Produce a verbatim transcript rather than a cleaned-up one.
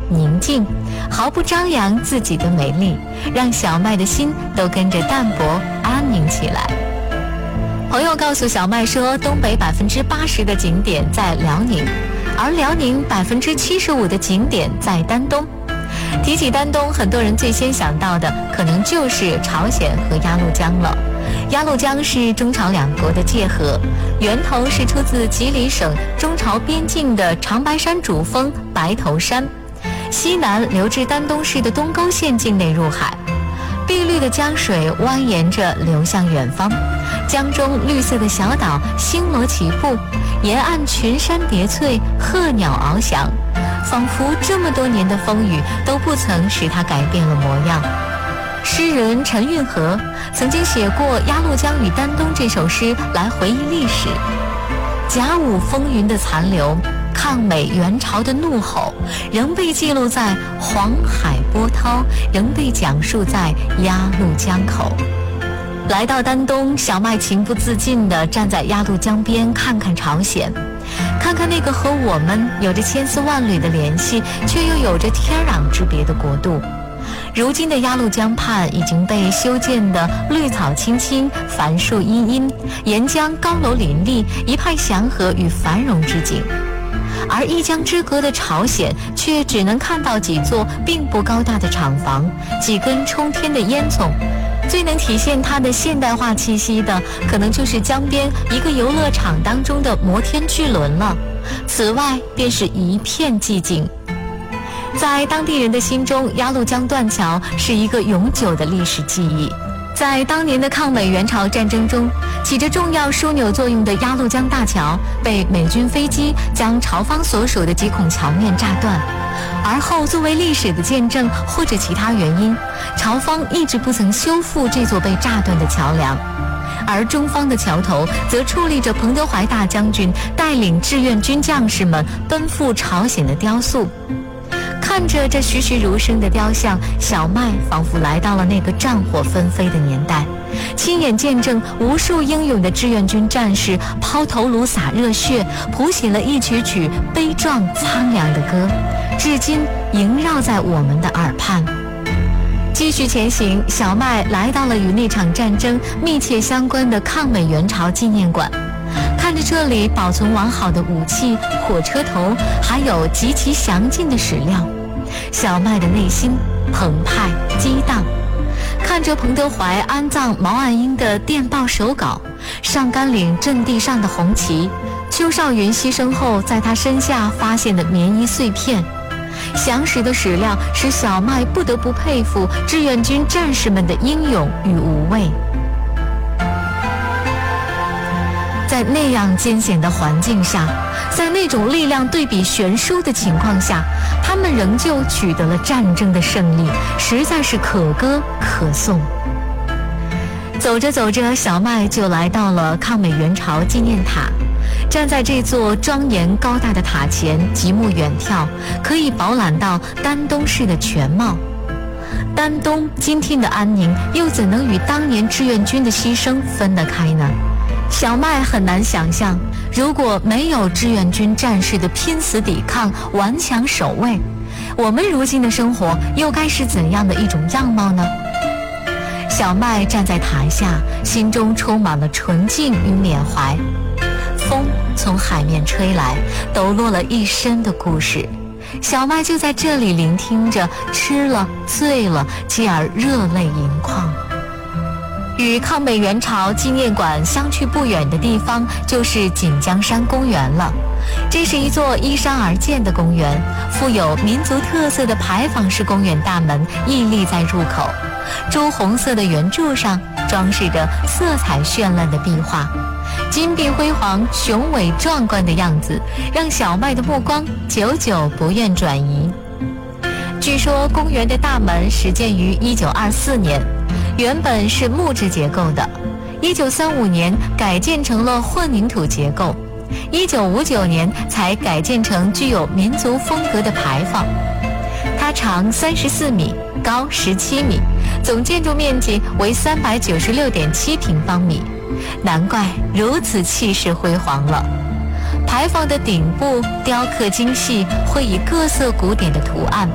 宁静，毫不张扬自己的美丽，让小麦的心都跟着淡泊安宁起来。朋友告诉小麦说，东北百分之八十的景点在辽宁，而辽宁百分之七十五的景点在丹东。提起丹东，很多人最先想到的可能就是朝鲜和鸭绿江了。鸭绿江是中朝两国的界河，源头是出自吉林省中朝边境的长白山主峰白头山，西南流至丹东市的东沟县境内入海。碧绿的江水蜿蜒着流向远方，江中绿色的小岛星罗棋布，沿岸群山叠翠，鹤鸟翱翔，仿佛这么多年的风雨都不曾使它改变了模样。诗人陈运河曾经写过《鸭绿江与丹东》这首诗来回忆历史。甲午风云的残留，抗美援朝的怒吼，仍被记录在黄海波涛，仍被讲述在鸭绿江口。来到丹东，小麦情不自禁地站在鸭绿江边，看看朝鲜，看看那个和我们有着千丝万缕的联系，却又有着天壤之别的国度。如今的鸭绿江畔已经被修建的绿草青青，繁树茵茵，沿江高楼林立，一派祥和与繁荣之景。而一江之隔的朝鲜却只能看到几座并不高大的厂房，几根冲天的烟囱。最能体现它的现代化气息的，可能就是江边一个游乐场当中的摩天巨轮了。此外便是一片寂静。在当地人的心中，鸭绿江断桥是一个永久的历史记忆。在当年的抗美援朝战争中，起着重要枢纽作用的鸭绿江大桥被美军飞机将朝方所属的几孔桥面炸断，而后作为历史的见证或者其他原因，朝方一直不曾修复这座被炸断的桥梁。而中方的桥头则矗立着彭德怀大将军带领志愿军将士们奔赴朝鲜的雕塑。看着这栩栩如生的雕像，小麦仿佛来到了那个战火纷飞的年代，亲眼见证无数英勇的志愿军战士抛头颅洒热血，谱写了一曲曲悲壮苍凉的歌，至今萦绕在我们的耳畔。继续前行，小麦来到了与那场战争密切相关的抗美援朝纪念馆，看着这里保存完好的武器、火车头，还有极其详尽的史料，小麦的内心澎湃激荡。看着彭德怀安葬毛岸英的电报手稿，上甘岭阵地上的红旗，邱少云牺牲后在他身下发现的棉衣碎片，详实的史料使小麦不得不佩服志愿军战士们的英勇与无畏。在那样艰险的环境下，在那种力量对比悬殊的情况下，他们仍旧取得了战争的胜利，实在是可歌可颂。走着走着，小麦就来到了抗美援朝纪念塔，站在这座庄严高大的塔前，极目远眺，可以饱览到丹东市的全貌。丹东今天的安宁，又怎能与当年志愿军的牺牲分得开呢？小麦很难想象，如果没有志愿军战士的拼死抵抗、顽强守卫，我们如今的生活又该是怎样的一种样貌呢？小麦站在塔下，心中充满了纯净与缅怀。风从海面吹来，抖落了一身的故事。小麦就在这里聆听着，吃了醉了，继而热泪盈眶。与抗美援朝纪念馆相去不远的地方，就是锦江山公园了。这是一座依山而建的公园，富有民族特色的牌坊式公园大门屹立在入口，朱红色的圆柱上装饰着色彩绚烂的壁画，金碧辉煌、雄伟壮观的样子，让小麦的目光久久不愿转移。据说公园的大门始建于一九二四年，原本是木质结构的，一九三五年改建成了混凝土结构，一九五九年才改建成具有民族风格的牌坊。它长三十四米，高十七米，总建筑面积为三百九十六点七平方米，难怪如此气势辉煌了。牌坊的顶部雕刻精细，绘以各色古典的图案，